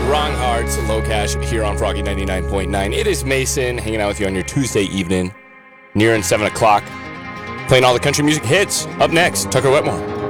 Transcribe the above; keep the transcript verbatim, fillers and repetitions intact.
Wrong Hearts, Low Cash here on Froggy ninety-nine point nine. It is Mason hanging out with you on your Tuesday evening, nearing seven o'clock, playing all the country music hits. Up next, Tucker Wetmore.